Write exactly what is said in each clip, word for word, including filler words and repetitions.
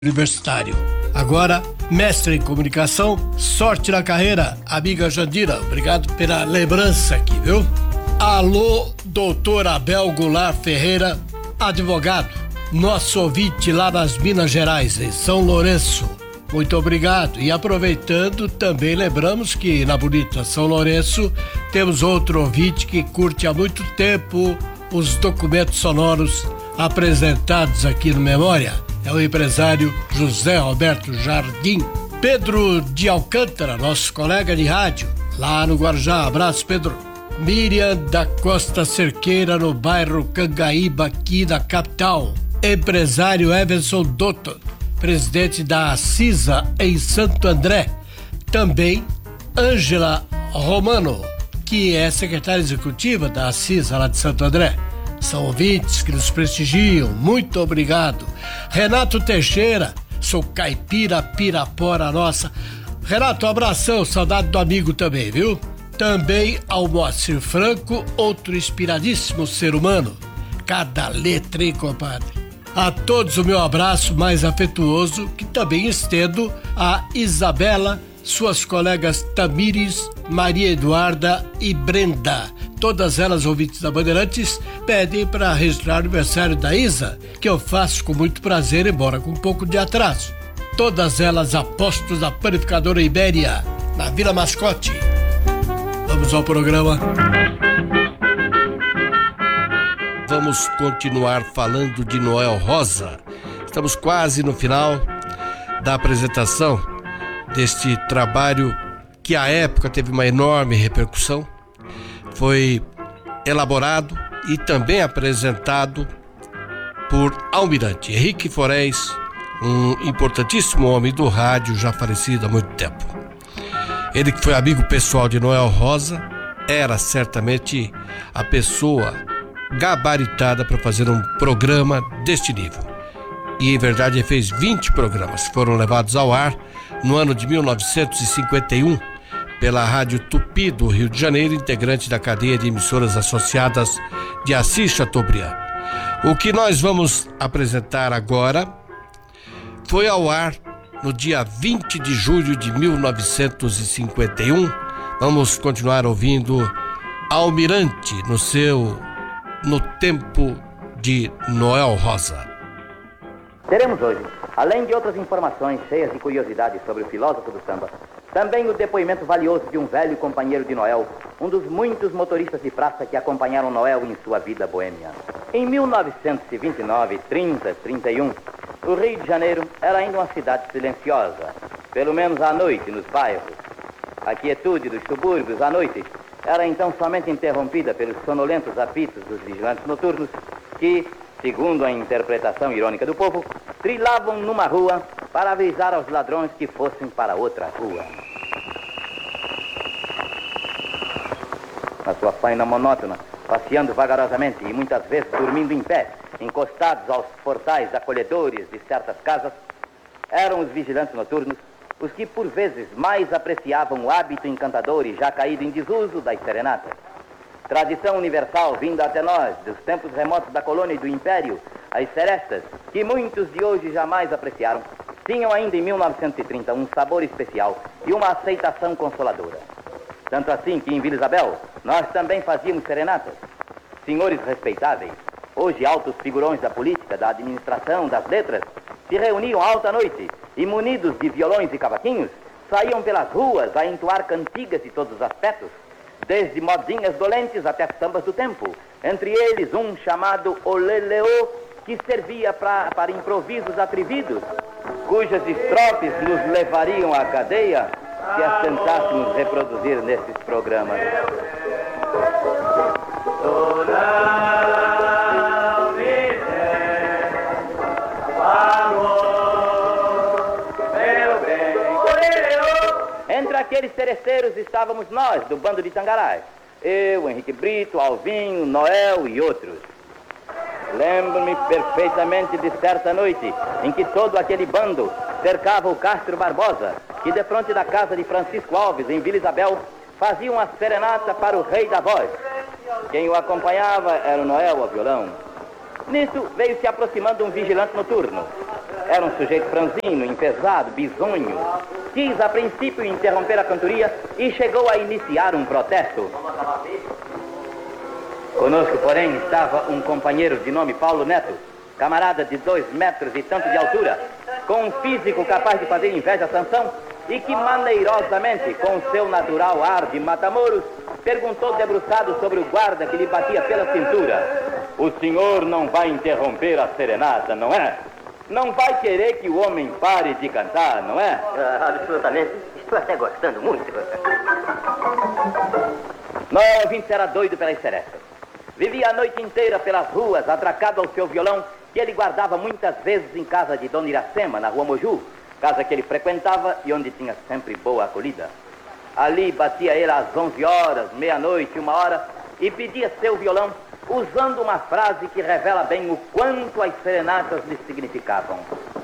Universitário. Agora, mestre em comunicação, sorte na carreira, amiga Jandira. Obrigado pela lembrança aqui, viu? Alô, doutor Abel Goulart Ferreira, advogado, nosso ouvinte lá nas Minas Gerais, em São Lourenço. Muito obrigado. E aproveitando, também lembramos que na bonita São Lourenço temos outro ouvinte que curte há muito tempo os documentos sonoros apresentados aqui no Memória. É o empresário José Roberto Jardim. Pedro de Alcântara, nosso colega de rádio, lá no Guarujá. Abraço, Pedro. Miriam da Costa Cerqueira, no bairro Cangaíba, aqui da capital. Empresário Everson Dotto, presidente da CISA em Santo André. Também Ângela Romano, que é secretária executiva da CISA lá de Santo André. São ouvintes que nos prestigiam, muito obrigado. Renato Teixeira, sou caipira Pirapora nossa. Renato, um abração, saudade do amigo também, viu? Também ao Moacir Franco, outro inspiradíssimo ser humano. Cada letra, hein, compadre? A todos o meu abraço mais afetuoso, que também estendo a Isabela, suas colegas Tamires, Maria Eduarda e Brenda. Todas elas, ouvintes da Bandeirantes, pedem para registrar o aniversário da Isa, que eu faço com muito prazer, embora com um pouco de atraso. Todas elas apostos da Panificadora Ibéria, na Vila Mascote. Vamos ao programa. Vamos continuar falando de Noel Rosa. Estamos quase no final da apresentação deste trabalho que à época teve uma enorme repercussão. Foi elaborado e também apresentado por Almirante Henrique Forés, um importantíssimo homem do rádio já falecido há muito tempo. Ele, que foi amigo pessoal de Noel Rosa, era certamente a pessoa gabaritada para fazer um programa deste nível. E em verdade ele fez vinte programas que foram levados ao ar no ano de mil novecentos e cinquenta e um pela Rádio Tupi do Rio de Janeiro, integrante da cadeia de emissoras associadas de Assis Chateaubriand. O que nós vamos apresentar agora foi ao ar no dia vinte de julho de mil novecentos e cinquenta e um. Vamos continuar ouvindo Almirante no seu No Tempo de Noel Rosa. Teremos hoje, além de outras informações cheias de curiosidades sobre o filósofo do samba, também o depoimento valioso de um velho companheiro de Noel, um dos muitos motoristas de praça que acompanharam Noel em sua vida boêmia. Em mil novecentos e vinte e nove, trinta, trinta e um, o Rio de Janeiro era ainda uma cidade silenciosa, pelo menos à noite nos bairros. A quietude dos subúrbios à noite era então somente interrompida pelos sonolentos apitos dos vigilantes noturnos que, segundo a interpretação irônica do povo, trilavam numa rua para avisar aos ladrões que fossem para outra rua. Na sua faina monótona, passeando vagarosamente e muitas vezes dormindo em pé, encostados aos portais acolhedores de certas casas, eram os vigilantes noturnos os que por vezes mais apreciavam o hábito encantador e já caído em desuso das serenatas. Tradição universal vinda até nós, dos tempos remotos da colônia e do império, as serestas, que muitos de hoje jamais apreciaram, tinham ainda em mil novecentos e trinta um sabor especial e uma aceitação consoladora. Tanto assim que em Vila Isabel, nós também fazíamos serenatas. Senhores respeitáveis, hoje altos figurões da política, da administração, das letras, se reuniam alta noite e, munidos de violões e cavaquinhos, saíam pelas ruas a entoar cantigas de todos os aspectos, desde modinhas dolentes até sambas do tempo, entre eles um chamado Oleleô, que servia pra, para improvisos atrevidos, cujas estrofes nos levariam à cadeia se as tentássemos reproduzir nesses programas. Entre aqueles seresteiros estávamos nós, do bando de Tangarás. Eu, Henrique Brito, Alvinho, Noel e outros. Lembro-me perfeitamente de certa noite em que todo aquele bando cercava o Castro Barbosa, que de frente da casa de Francisco Alves, em Vila Isabel, fazia uma serenata para o rei da voz. Quem o acompanhava era o Noel ao violão. Nisso veio se aproximando um vigilante noturno. Era um sujeito franzino, enfesado, bisonho. Quis, a princípio, interromper a cantoria e chegou a iniciar um protesto. Conosco, porém, estava um companheiro de nome Paulo Neto, camarada de dois metros e tanto de altura, com um físico capaz de fazer inveja a Sansão e que maneirosamente, com seu natural ar de matamoros, perguntou debruçado sobre o guarda que lhe batia pela cintura: o senhor não vai interromper a serenata, não é? Não vai querer que o homem pare de cantar, não é? Uh, absolutamente. Estou até gostando muito. Noel Vintes era doido pelas serestas. Vivia a noite inteira pelas ruas, atracado ao seu violão, que ele guardava muitas vezes em casa de Dona Iracema, na rua Moju, casa que ele frequentava e onde tinha sempre boa acolhida. Ali batia ele às onze horas, meia-noite, uma hora, e pedia seu violão, usando uma frase que revela bem o quanto as serenatas lhe significavam.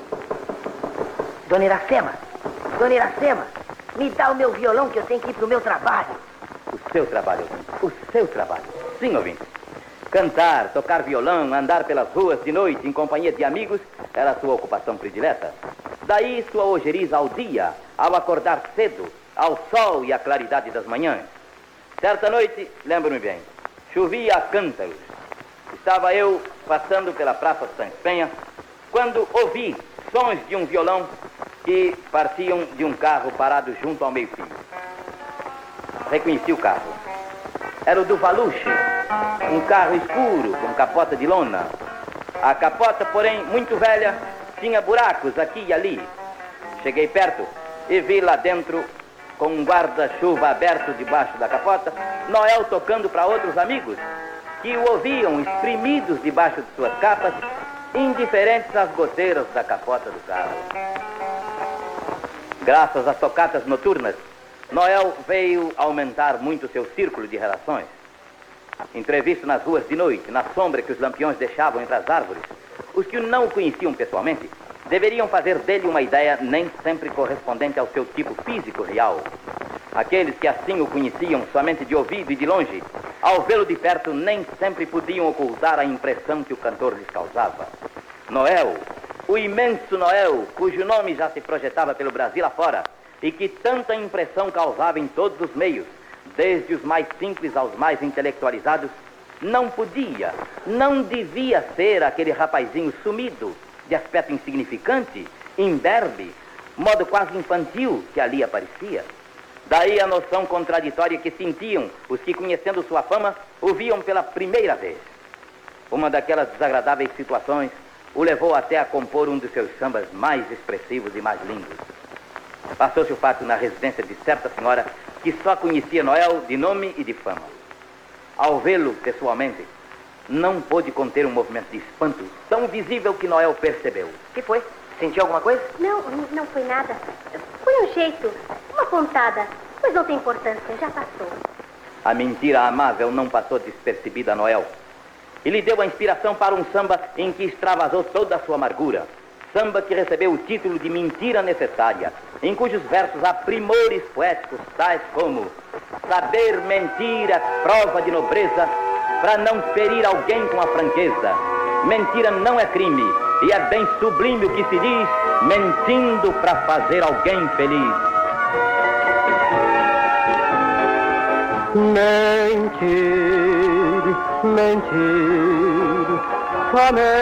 Dona Iracema, Dona Iracema, me dá o meu violão que eu tenho que ir pro meu trabalho. O seu trabalho, o seu trabalho. Sim, ouvinte. Cantar, tocar violão, andar pelas ruas de noite em companhia de amigos era sua ocupação predileta. Daí sua ojeriza ao dia, ao acordar cedo, ao sol e à claridade das manhãs. Certa noite, lembro-me bem, chovia a cântaros. Estava eu passando pela Praça Santos Penha quando ouvi sons de um violão que partiam de um carro parado junto ao meio-fio. Reconheci o carro. Era o do Valuche, um carro escuro com capota de lona. A capota, porém, muito velha, tinha buracos aqui e ali. Cheguei perto e vi lá dentro, com um guarda-chuva aberto debaixo da capota, Noel tocando para outros amigos que o ouviam espremidos debaixo de suas capas, indiferentes às goteiras da capota do carro. Graças às tocatas noturnas, Noel veio aumentar muito seu círculo de relações. Entrevisto nas ruas de noite, na sombra que os lampiões deixavam entre as árvores, os que não o conheciam pessoalmente deveriam fazer dele uma ideia nem sempre correspondente ao seu tipo físico real. Aqueles que assim o conheciam somente de ouvido e de longe, ao vê-lo de perto, nem sempre podiam ocultar a impressão que o cantor lhes causava. Noel, o imenso Noel, cujo nome já se projetava pelo Brasil afora, e que tanta impressão causava em todos os meios, desde os mais simples aos mais intelectualizados, não podia, não devia ser aquele rapazinho sumido, de aspecto insignificante, imberbe, modo quase infantil que ali aparecia. Daí a noção contraditória que sentiam os que, conhecendo sua fama, o viam pela primeira vez. Uma daquelas desagradáveis situações o levou até a compor um dos seus sambas mais expressivos e mais lindos. Passou-se o fato na residência de certa senhora que só conhecia Noel de nome e de fama. Ao vê-lo pessoalmente, não pôde conter um movimento de espanto tão visível que Noel percebeu. O que foi? Sentiu alguma coisa? Não, não foi nada. Foi um jeito, uma pontada. Mas não tem importância, já passou. A mentira amável não passou despercebida a Noel. E lhe deu a inspiração para um samba em que extravasou toda a sua amargura. Samba que recebeu o título de Mentira Necessária, em cujos versos há primores poéticos tais como: saber mentir é prova de nobreza, para não ferir alguém com a franqueza. Mentira não é crime, e é bem sublime o que se diz, mentindo para fazer alguém feliz. Mentir, mentir, somente